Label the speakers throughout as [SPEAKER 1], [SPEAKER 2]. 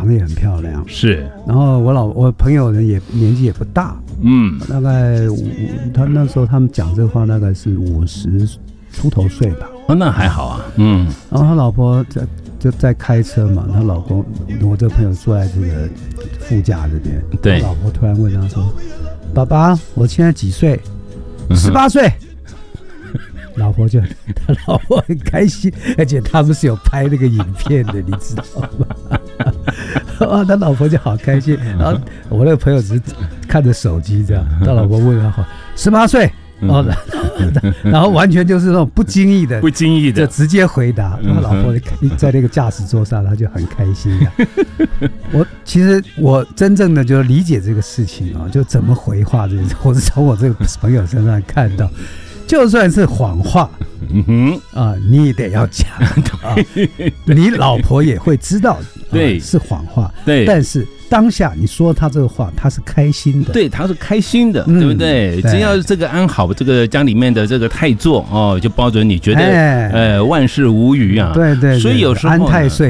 [SPEAKER 1] 长得也很漂亮，
[SPEAKER 2] 是。
[SPEAKER 1] 然后我朋友呢也年纪也不大，大概他那时候他们讲这话大概是50出头岁吧。
[SPEAKER 2] 那还好啊，
[SPEAKER 1] 然后他老婆就在开车嘛，他老公我这个朋友坐在这个副驾这边，
[SPEAKER 2] 对，
[SPEAKER 1] 老婆突然问他说：“爸爸，我现在几岁？18岁。”他老婆很开心，而且他们是有拍那个影片的，你知道吗？他老婆就好开心，然后我那个朋友只是看着手机这样，他老婆问他18岁。然后完全就是那种不经意的就直接回答，他老婆在那个驾驶座上，他就很开心其实我真正的就理解这个事情啊，就怎么回话这个，我是从我这个朋友身上看到，就算是谎话，你也得要讲你老婆也会知道，对，是谎话，对，但是当下你说他这个话，他是开心的，
[SPEAKER 2] 对，他是开心的，对不对？只要这个安好，这个家里面的这个太座就保准你觉得万事无虞啊，
[SPEAKER 1] 对，
[SPEAKER 2] 所以有时候
[SPEAKER 1] 安太岁，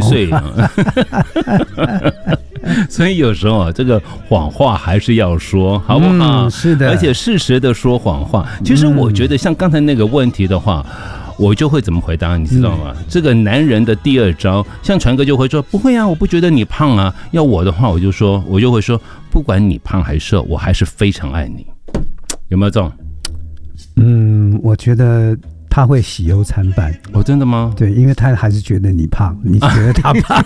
[SPEAKER 2] 所以有时候这个谎话还是要说，好不好？
[SPEAKER 1] 是的，
[SPEAKER 2] 而且适时的说谎话。其实我觉得像刚才那个问题的话，我就会怎么回答，你知道吗？这个男人的第二招，像传哥就会说不会啊，我不觉得你胖啊。要我的话，我就会说，不管你胖还是瘦，我还是非常爱你。有没有这种？
[SPEAKER 1] 我觉得他会喜忧参半。
[SPEAKER 2] 真的吗？
[SPEAKER 1] 对，因为他还是觉得你胖，你觉得他胖。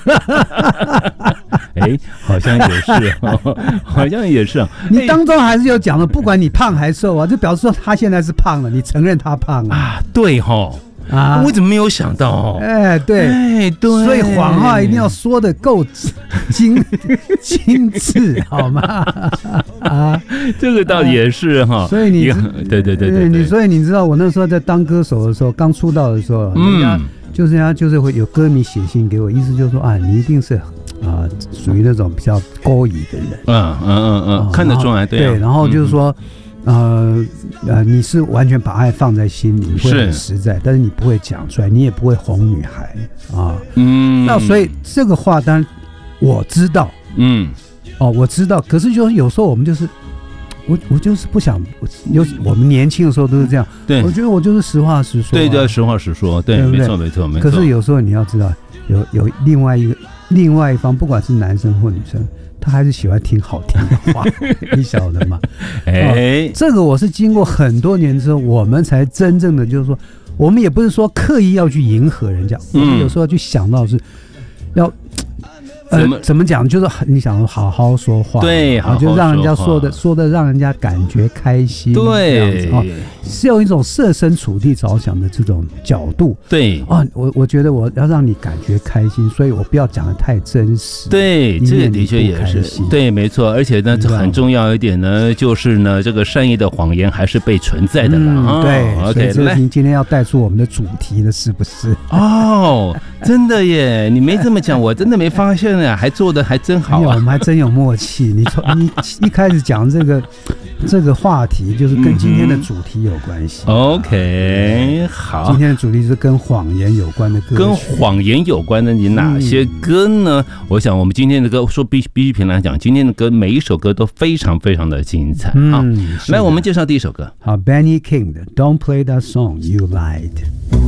[SPEAKER 2] 好像也是，好像也是。
[SPEAKER 1] 你当中还是有讲的，不管你胖还瘦啊，就表示说他现在是胖了，你承认他胖啊？
[SPEAKER 2] 对我怎么没有想到
[SPEAKER 1] 对，所以谎话一定要说的够精致，好吗？
[SPEAKER 2] 这个倒也是
[SPEAKER 1] 所以你
[SPEAKER 2] 对，
[SPEAKER 1] 所以你知道我那时候在当歌手的时候，刚出道的时候，人家就是会有歌迷写信给我，意思就是说你一定是属于那种比较勾引的人，
[SPEAKER 2] 看得出来，
[SPEAKER 1] 对，然后就是说。你是完全把爱放在心里，会很实在，但是你不会讲出来，你也不会哄女孩那所以这个话当然我知道，我知道，可是就是有时候我们就是我就是不想，我们年轻的时候都是这样，对，我觉得我就是实话实说，
[SPEAKER 2] 对，实话实说，对，没错。
[SPEAKER 1] 可是有时候你要知道，有另外一方，不管是男生或女生。他还是喜欢听好听的话，你晓得吗？这个我是经过很多年之后，我们才真正的就是说，我们也不是说刻意要去迎合人家，我们有时候去想到是要。怎么讲？就是你想好好说话，
[SPEAKER 2] 对，
[SPEAKER 1] 就让人家说的让人家感觉开心，
[SPEAKER 2] 对，
[SPEAKER 1] 是用一种设身处地着想的这种角度，
[SPEAKER 2] 对
[SPEAKER 1] 我觉得我要让你感觉开心，所以我不要讲得太真实，
[SPEAKER 2] 对，这个的确也是，对，没错，而且呢，这很重要一点呢，就是呢，这个善意的谎言还是被存在的了，
[SPEAKER 1] 对 ，OK， 所以今天要带出我们的主题了，是不是？
[SPEAKER 2] 真的耶，你没这么讲，我真的没发现。还做的还真好，我
[SPEAKER 1] 们还真有默契。你一开始讲这个话题，就是跟今天的主题有关系。
[SPEAKER 2] OK， 好，
[SPEAKER 1] 今天的主题是跟谎言有关的歌曲。
[SPEAKER 2] 跟谎言有关的你哪些歌呢？我想我们今天的歌，说必须平来讲，今天的歌每一首歌都非常非常的精彩。好，来我们介绍第一首歌。
[SPEAKER 1] 好 ，Benny King 的《Don't Play That Song You Lied》。